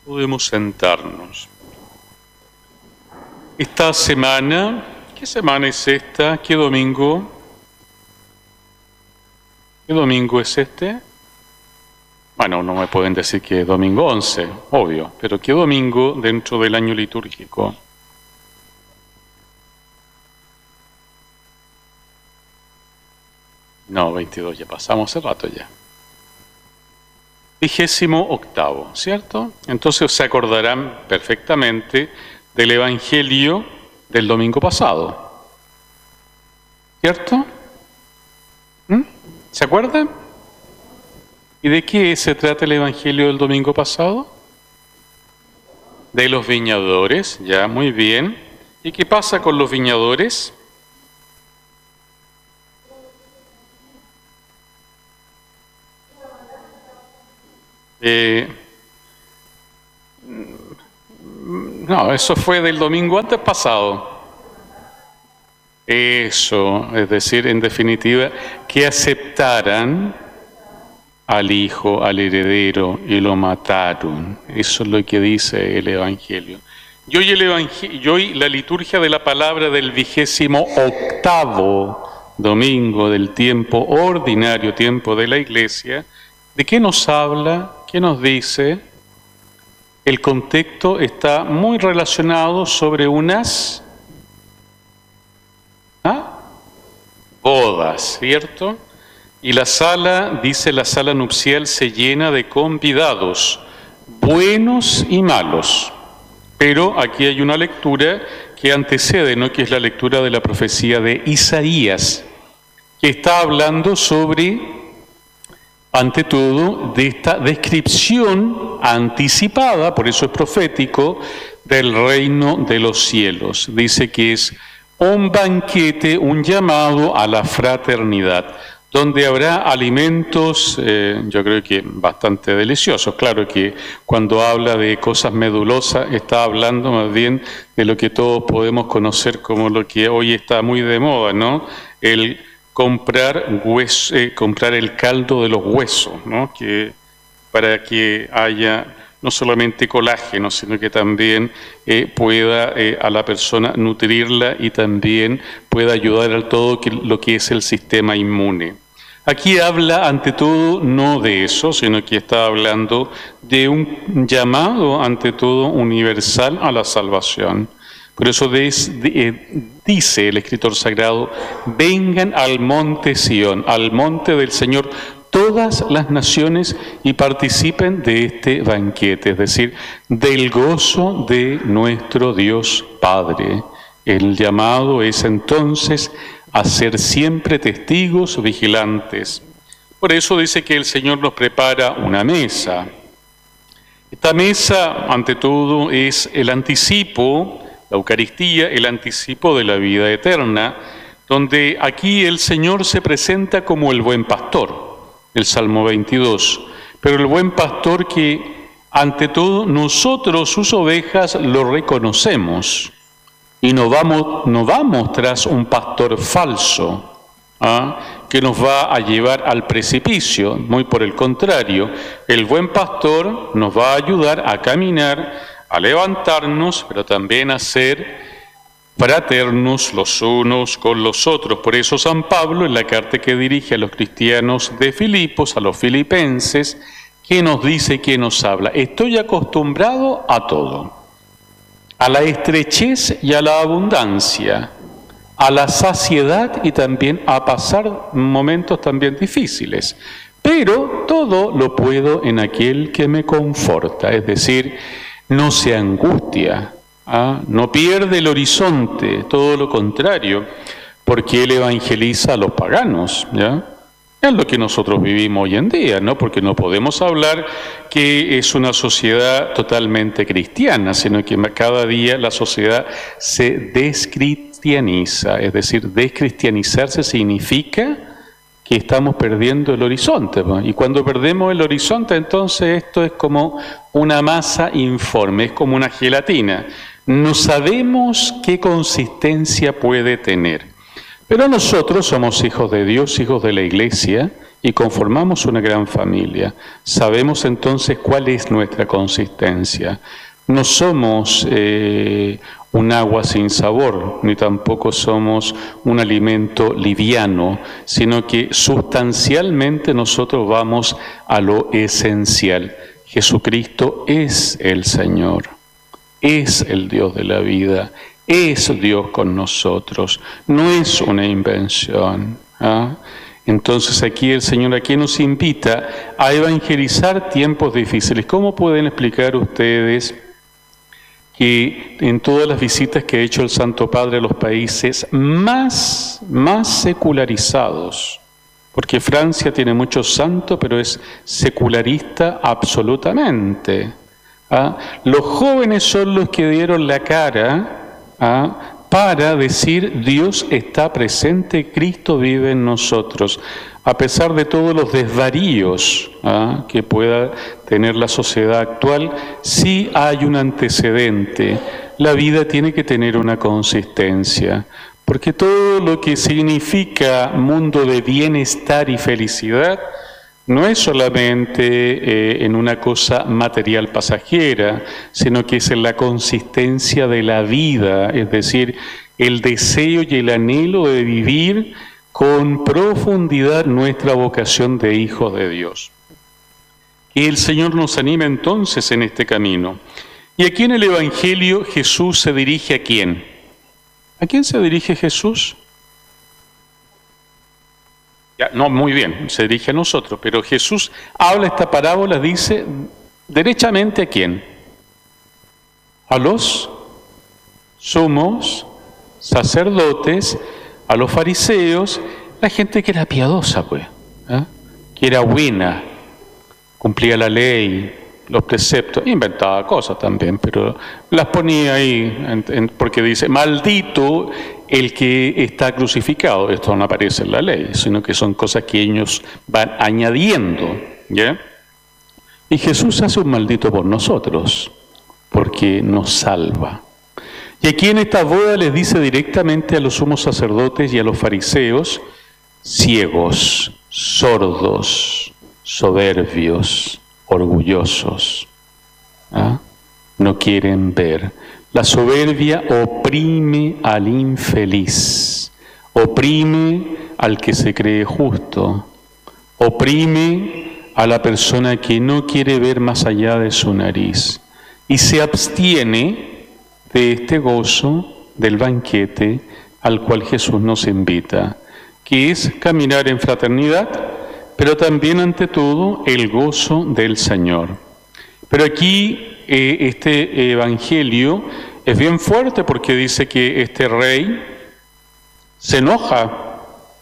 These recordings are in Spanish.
Podemos sentarnos. Esta semana, ¿qué semana es esta? ¿Qué domingo? ¿Qué domingo es este? Bueno, no me pueden decir que es domingo 11, obvio, pero ¿qué domingo dentro del año litúrgico? No, 22, ya pasamos hace rato ya. 28º, ¿cierto? Entonces se acordarán perfectamente del Evangelio del domingo pasado, ¿cierto? ¿Se acuerdan? ¿Y de qué se trata el Evangelio del domingo pasado? De los viñadores, ya, muy bien. ¿Y qué pasa con los viñadores? No, eso fue del domingo antes pasado. Eso, es decir, en definitiva, que aceptaran al hijo, al heredero, y lo mataron. Eso es lo que dice el Evangelio. Y hoy la liturgia de la palabra del 28º domingo del tiempo ordinario, tiempo de la Iglesia, ¿de qué nos habla? ¿Qué nos dice? El contexto está muy relacionado sobre unas bodas, ¿cierto? Y la sala, dice la sala nupcial, se llena de convidados, buenos y malos. Pero aquí hay una lectura que antecede, ¿no? Que es la lectura de la profecía de Isaías, que está hablando sobre, ante todo, de esta descripción anticipada, por eso es profético, del reino de los cielos. Dice que es un banquete, un llamado a la fraternidad, donde habrá alimentos, yo creo que bastante deliciosos. Claro que cuando habla de cosas medulosas, está hablando más bien de lo que todos podemos conocer como lo que hoy está muy de moda, ¿no? El comprar el caldo de los huesos, ¿no? Para que haya no solamente colágeno, sino que también pueda a la persona nutrirla y también pueda ayudar a todo lo que es el sistema inmune. Aquí habla ante todo no de eso, sino que está hablando de un llamado ante todo universal a la salvación. Por eso dice el escritor sagrado: vengan al monte Sión, al monte del Señor, todas las naciones, y participen de este banquete, es decir, del gozo de nuestro Dios Padre. El llamado es entonces a ser siempre testigos vigilantes. Por eso dice que el Señor nos prepara una mesa. Esta mesa, ante todo, es el anticipo, la Eucaristía, el anticipo de la vida eterna, donde aquí el Señor se presenta como el buen pastor. El Salmo 22, pero el buen pastor que ante todo nosotros, sus ovejas, lo reconocemos y no vamos tras un pastor falso que nos va a llevar al precipicio. Muy por el contrario, el buen pastor nos va a ayudar a caminar, a levantarnos, pero también a ser fraternos los unos con los otros. Por eso San Pablo, en la carta que dirige a los cristianos de Filipos, a los filipenses, ¿qué nos dice, qué nos habla? Estoy acostumbrado a todo, a la estrechez y a la abundancia, a la saciedad y también a pasar momentos también difíciles. Pero todo lo puedo en aquel que me conforta, es decir, no se angustia, no pierde el horizonte, todo lo contrario, porque Él evangeliza a los paganos, ¿ya? Es lo que nosotros vivimos hoy en día, ¿no? Porque no podemos hablar que es una sociedad totalmente cristiana, sino que cada día la sociedad se descristianiza, es decir, descristianizarse significa que estamos perdiendo el horizonte, ¿no? Y cuando perdemos el horizonte, entonces esto es como una masa informe, es como una gelatina. No sabemos qué consistencia puede tener. Pero nosotros somos hijos de Dios, hijos de la Iglesia, y conformamos una gran familia. Sabemos entonces cuál es nuestra consistencia. No somos un agua sin sabor, ni tampoco somos un alimento liviano, sino que sustancialmente nosotros vamos a lo esencial. Jesucristo es el Señor, es el Dios de la vida, es Dios con nosotros, no es una invención. Entonces aquí el Señor aquí nos invita a evangelizar tiempos difíciles. ¿Cómo pueden explicar ustedes que en todas las visitas que ha hecho el Santo Padre a los países más secularizados, porque Francia tiene muchos santos, pero es secularista absolutamente, los jóvenes son los que dieron la cara para decir Dios está presente, Cristo vive en nosotros, a pesar de todos los desvaríos que pueda tener la sociedad actual. Sí hay un antecedente, la vida tiene que tener una consistencia, porque todo lo que significa mundo de bienestar y felicidad no es solamente en una cosa material pasajera, sino que es en la consistencia de la vida, es decir, el deseo y el anhelo de vivir con profundidad nuestra vocación de hijos de Dios. Que el Señor nos anime entonces en este camino. Y aquí en el Evangelio Jesús se dirige ¿a quién? ¿A quién se dirige Jesús? No, muy bien, se dirige a nosotros, pero Jesús habla esta parábola, dice, derechamente ¿a quién? A los sumos sacerdotes, a los fariseos, la gente que era piadosa, pues, que era buena, cumplía la ley, los preceptos, inventaba cosas también, pero las ponía ahí, porque dice, maldito el que está crucificado. Esto no aparece en la ley, sino que son cosas que ellos van añadiendo, ¿ya? Y Jesús hace un maldito por nosotros, porque nos salva. Y aquí en esta boda les dice directamente a los sumos sacerdotes y a los fariseos, ciegos, sordos, soberbios, orgullosos, no quieren ver. La soberbia oprime al infeliz, oprime al que se cree justo, oprime a la persona que no quiere ver más allá de su nariz y se abstiene de este gozo del banquete al cual Jesús nos invita, que es caminar en fraternidad, pero también ante todo el gozo del Señor. Pero aquí este evangelio es bien fuerte porque dice que este rey se enoja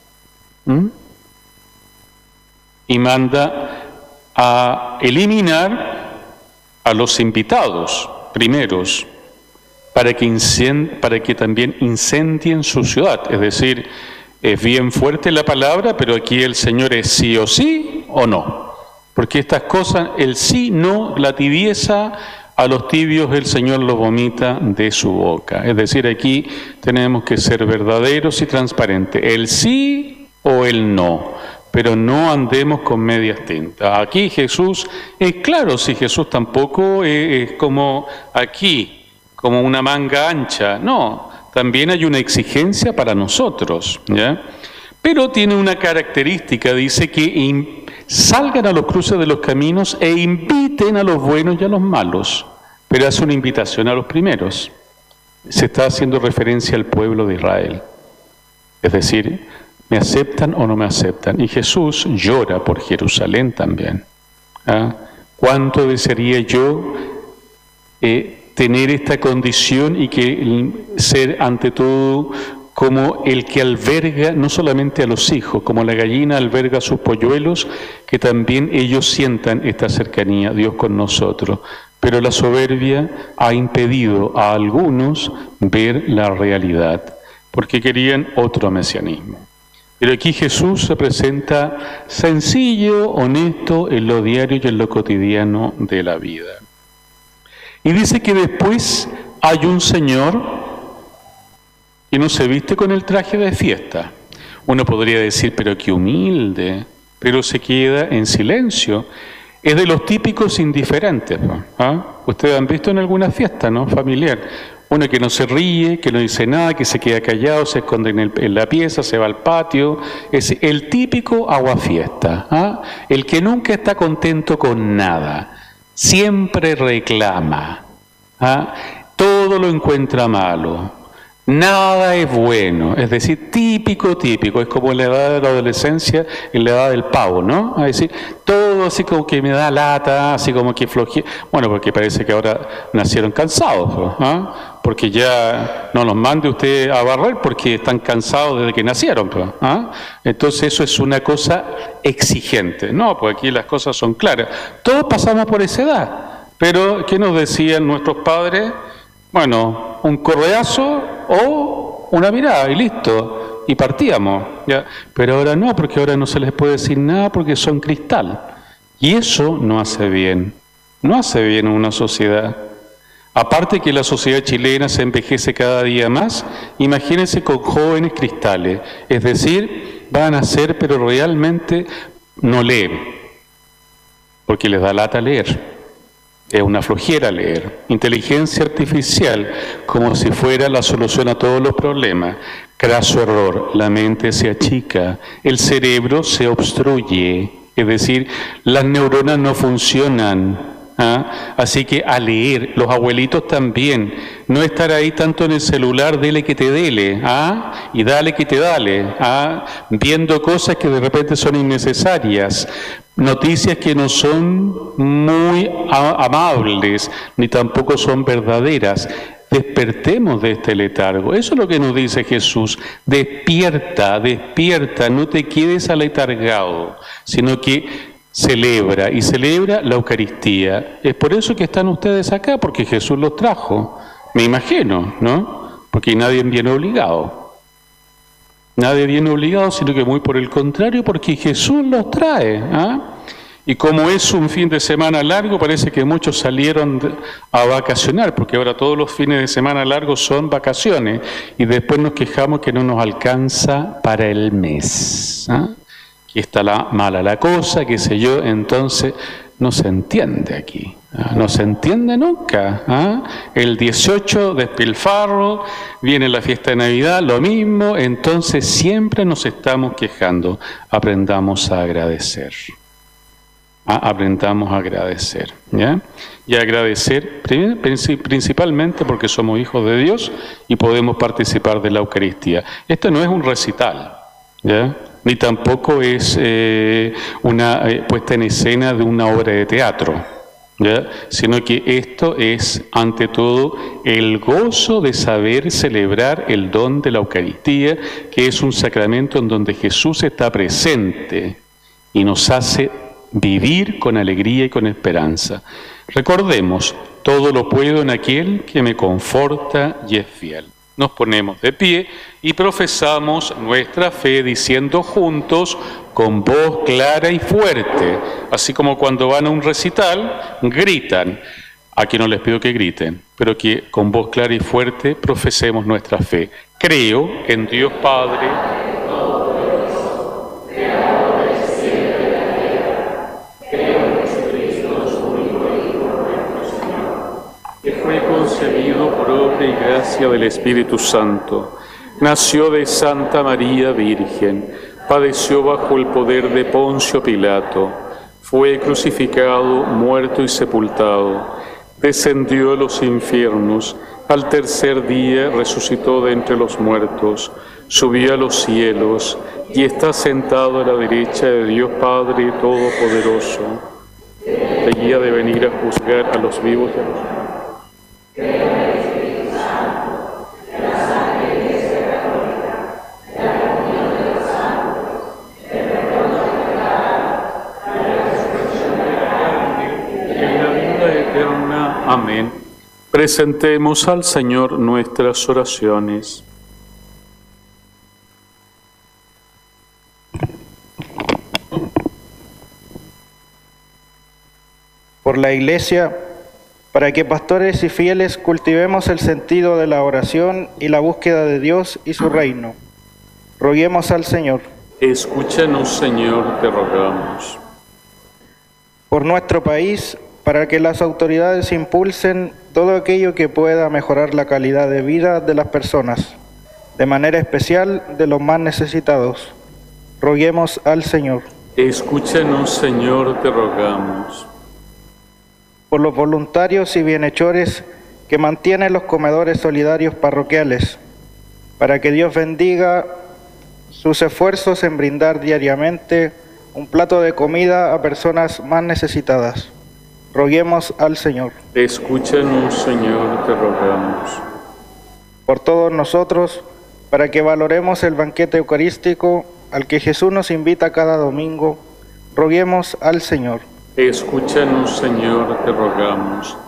y manda a eliminar a los invitados primeros para que también incendien su ciudad. Es decir, es bien fuerte la palabra, pero aquí el Señor es sí o sí o no. Porque estas cosas, el sí, no, la tibieza, a los tibios el Señor los vomita de su boca. Es decir, aquí tenemos que ser verdaderos y transparentes. El sí o el no. Pero no andemos con medias tintas. Aquí Jesús es claro, si Jesús tampoco es como aquí, como una manga ancha. No, también hay una exigencia para nosotros, ¿ya? Pero tiene una característica, dice que salgan a los cruces de los caminos e inviten a los buenos y a los malos. Pero hace una invitación a los primeros. Se está haciendo referencia al pueblo de Israel. Es decir, ¿me aceptan o no me aceptan? Y Jesús llora por Jerusalén también. ¿Cuánto desearía yo tener esta condición y que ser ante todo como el que alberga no solamente a los hijos, como la gallina alberga a sus polluelos, que también ellos sientan esta cercanía, Dios con nosotros. Pero la soberbia ha impedido a algunos ver la realidad, porque querían otro mesianismo. Pero aquí Jesús se presenta sencillo, honesto, en lo diario y en lo cotidiano de la vida. Y dice que después hay un señor que no se viste con el traje de fiesta. Uno podría decir, pero qué humilde, pero se queda en silencio. Es de los típicos indiferentes, ¿no? ¿Ah? Ustedes han visto en alguna fiesta, ¿no?, familiar, uno que no se ríe, que no dice nada, que se queda callado, se esconde en la pieza, se va al patio. Es el típico aguafiesta, ¿ah? El que nunca está contento con nada, siempre reclama, ¿ah? Todo lo encuentra malo, nada es bueno, es decir, típico, es como en la edad de la adolescencia, en la edad del pavo, ¿no? Es decir, todo así como que me da lata, así como que flojea. Bueno, porque parece que ahora nacieron cansados, ¿ah? Porque ya no los mande usted a barrer porque están cansados desde que nacieron, ¿ah? Entonces eso es una cosa exigente. No, pues aquí las cosas son claras. Todos pasamos por esa edad, pero ¿qué nos decían nuestros padres? Bueno, un correazo o una mirada y listo, y partíamos, ¿ya? Pero ahora no, porque ahora no se les puede decir nada porque son cristal. Y eso no hace bien, no hace bien a una sociedad. Aparte que la sociedad chilena se envejece cada día más, imagínense con jóvenes cristales, es decir, van a ser, pero realmente no leen, porque les da lata leer. Es una flojera leer. Inteligencia artificial, como si fuera la solución a todos los problemas. Craso error, la mente se achica, el cerebro se obstruye, es decir, las neuronas no funcionan. ¿Ah? Así que a leer, los abuelitos también, no estar ahí tanto en el celular, dele que te dele, ¿ah? Y dale que te dale, ¿ah? Viendo cosas que de repente son innecesarias, noticias que no son muy amables, ni tampoco son verdaderas. Despertemos de este letargo. Eso es lo que nos dice Jesús. Despierta, despierta, no te quedes aletargado, sino que celebra, y celebra la Eucaristía. Es por eso que están ustedes acá, porque Jesús los trajo, me imagino, ¿no? Porque nadie viene obligado. Nadie viene obligado, sino que muy por el contrario, porque Jesús los trae, ¿ah? Y como es un fin de semana largo, parece que muchos salieron a vacacionar, porque ahora todos los fines de semana largos son vacaciones, y después nos quejamos que no nos alcanza para el mes, ¿ah? Que está mala la cosa, qué sé yo. Entonces no se entiende aquí, ¿ah? No se entiende nunca, ¿ah? El 18 despilfarro, viene la fiesta de Navidad, lo mismo. Entonces siempre nos estamos quejando. Aprendamos a agradecer, ¿ah? Aprendamos a agradecer, ¿ya? Y agradecer principalmente porque somos hijos de Dios y podemos participar de la Eucaristía. Esto no es un recital, ¿ya? Ni tampoco es una puesta en escena de una obra de teatro, ¿ya? Sino que esto es, ante todo, el gozo de saber celebrar el don de la Eucaristía, que es un sacramento en donde Jesús está presente y nos hace vivir con alegría y con esperanza. Recordemos, todo lo puedo en aquel que me conforta y es fiel. Nos ponemos de pie y profesamos nuestra fe diciendo juntos, con voz clara y fuerte, así como cuando van a un recital, gritan. Aquí no les pido que griten, pero que con voz clara y fuerte profesemos nuestra fe. Creo en Dios Padre, que fue concebido por obra y gracia del Espíritu Santo. Nació de Santa María Virgen, padeció bajo el poder de Poncio Pilato, fue crucificado, muerto y sepultado, descendió a los infiernos, al tercer día resucitó de entre los muertos, subió a los cielos y está sentado a la derecha de Dios Padre Todopoderoso. Seguía de venir a juzgar a los vivos y a los muertos. Amén. Presentemos al Señor nuestras oraciones. Por la Iglesia, para que pastores y fieles cultivemos el sentido de la oración y la búsqueda de Dios y su reino. Roguemos al Señor. Escúchanos, Señor, te rogamos. Por nuestro país, para que las autoridades impulsen todo aquello que pueda mejorar la calidad de vida de las personas, de manera especial de los más necesitados. Roguemos al Señor. Escúchanos, Señor, te rogamos. Por los voluntarios y bienhechores que mantienen los comedores solidarios parroquiales, para que Dios bendiga sus esfuerzos en brindar diariamente un plato de comida a personas más necesitadas. Roguemos al Señor. Escúchanos, Señor, te rogamos. Por todos nosotros, para que valoremos el banquete eucarístico al que Jesús nos invita cada domingo, roguemos al Señor. Escúchanos, Señor, te rogamos.